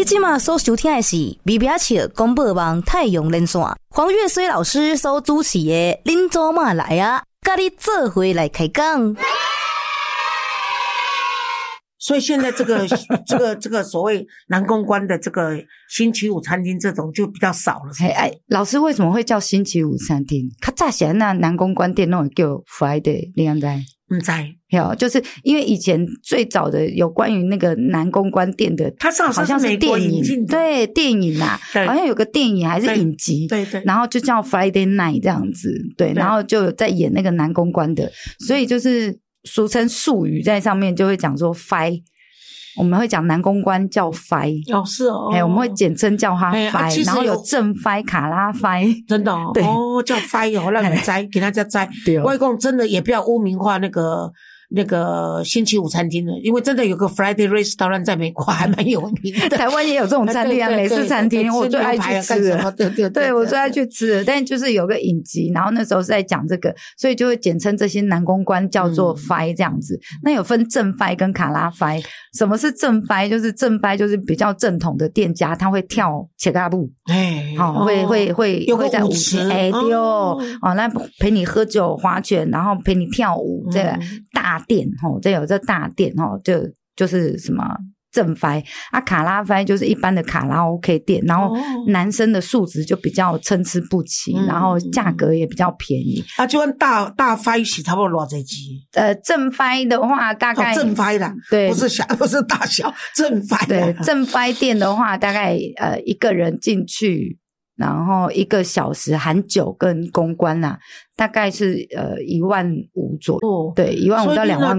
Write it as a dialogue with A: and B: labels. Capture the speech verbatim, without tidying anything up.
A: 你现在所收听的是微微笑广播网太阳连线，黄月水老师所主持的恁祖妈来啊，跟你做伙来开讲。
B: 所以现在这个这个这个所谓南公关的这个星期五餐厅这种就比较少了。
C: 哎哎，老师为什么会叫星期五餐厅？较早前那南公关店那种叫 Friday， 你知道？
B: 不知道，
C: 有，就是因为以前最早的有关于那个南公关店的，
B: 它
C: 好像是电影，对电影啊，好像有个电影还是影集，
B: 对 对, 对，
C: 然后就叫 Friday Night 这样子，对，对然后就在演那个南公关的，所以就是俗称术语在上面就会讲说 F， 我们会讲南公关叫 F，
B: 哦是哦，
C: 哎，我们会简称叫它 F，
B: 啊、
C: 然后有正 F 卡拉 F，
B: 真的哦，
C: 对
B: 哦叫 F 哦，让你摘，给大家摘。外公真的也不要污名化那个那个星期五餐厅了，因为真的有个 Friday Restaurant 在美国还蛮有名的，
C: 台湾也有这种餐厅啊，美式餐厅，我最爱去吃了，
B: 对对 对, 对，
C: 我最爱去吃了。但就是有个影集，然后那时候是在讲这个，所以就会简称这些南公关叫做 F 这样子。嗯、那有分正 F 跟卡拉 F， 什么是正 F？ 就是正 F 就是比较正统的店家，他会跳切嘎布，
B: 哎，
C: 好、哦，会会会会在舞池，哎对哦，哦，那陪你喝酒划拳，然后陪你跳舞，这个大店吼，这有这大店吼，就就是什么正 F 啊，卡拉 F 就是一般的卡拉 OK 店，然后男生的素质就比较参差不齐，嗯、然后价格也比较便宜。
B: 啊，就按大大 F 是差不多多少钱？
C: 呃，正 F 的话大概、
B: 哦、正 F 啦，
C: 对，
B: 不是小，不是大小，正 F。
C: 对，正 F 店的话，大概呃一个人进去。然后一个小时含酒跟公关啦、啊，大概是呃一万五左右，哦、对，一万五到两万。